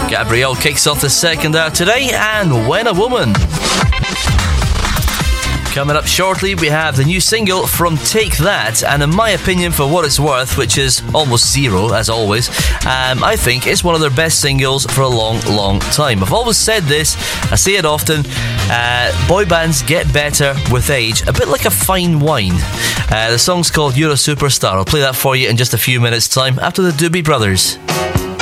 Gabrielle kicks off the second hour today, and When a Woman. Coming up shortly, we have the new single from Take That, and in my opinion, for what it's worth, which is almost zero, as always, I think it's one of their best singles for a long, long time. I've always said this, I say it often, boy bands get better with age, a bit like a fine wine. The song's called You're a Superstar. I'll play that for you in just a few minutes' time after the Doobie Brothers.